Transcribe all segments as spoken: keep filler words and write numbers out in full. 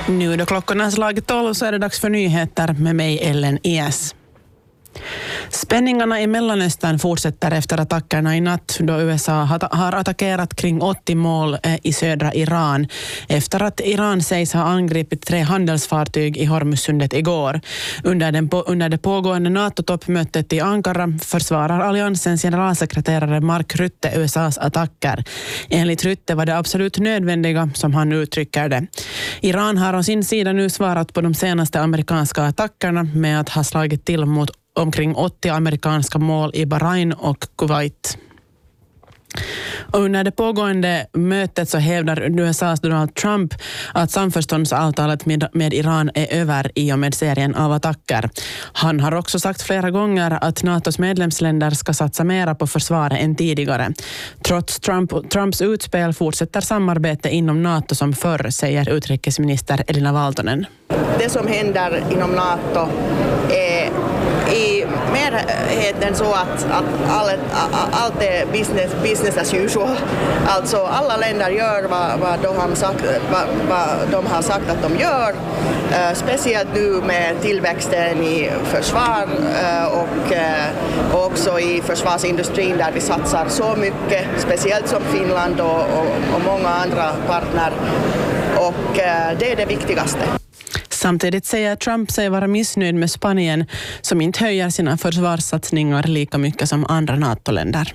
Nu då klockan har slagit tolv så är det dags för nyheter med mig Ellen Ies. Spänningarna i Mellanöstern fortsätter efter attackerna i natt då U S A har attackerat kring åttio mål i södra Iran efter att Iran sägs ha angripit tre handelsfartyg i Hormuzsundet igår. Under, den på, under det pågående NATO-toppmötet i Ankara försvarar alliansens generalsekreterare Mark Rutte U S A:s attacker. Enligt Rutte var det absolut nödvändiga, som han uttrycker det. Iran har å sin sida nu svarat på de senaste amerikanska attackerna med att ha slagit till mot omkring åttio amerikanska mål i Bahrain och Kuwait. Och under det pågående mötet så hävdar U S A:s Donald Trump att samförståndsavtalet med, med Iran är över i och med serien av attacker. Han har också sagt flera gånger att NATOs medlemsländer ska satsa mera på försvaret än tidigare. Trots Trump, Trumps utspel fortsätter samarbete inom NATO som förr, säger utrikesminister Elina Valtonen. Det som händer inom NATO är i merheten så att, att allt, allt är business, business as usual. Alltså alla länder gör vad, vad, de har sagt, vad, vad de har sagt att de gör. Uh, speciellt nu med tillväxten i försvar uh, och uh, också i försvarsindustrin där vi satsar så mycket, speciellt som Finland och, och, och många andra partner. Och uh, det är det viktigaste. Samtidigt säger Trump sig vara missnöjd med Spanien som inte höjer sina försvarssatsningar lika mycket som andra NATO-länder.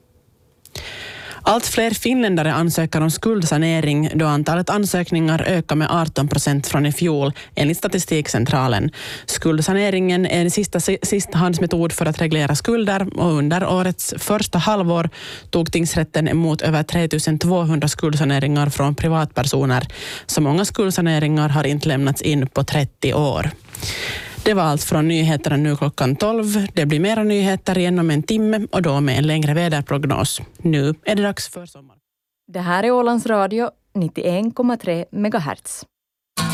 Allt fler finländare ansöker om skuldsanering då antalet ansökningar ökar med arton procent från i fjol enligt Statistikcentralen. Skuldsaneringen är en sista sistahandsmetod för att reglera skulder och under årets första halvår tog tingsrätten emot över tre tusen tvåhundra skuldsaneringar från privatpersoner. Så många skuldsaneringar har inte lämnats in på trettio år. Det var allt från nyheterna nu klockan tolv. Det blir mera nyheter igen om en timme och då med en längre väderprognos. Nu är det dags för sommar. Det här är Ålands Radio nittioen komma tre megahertz.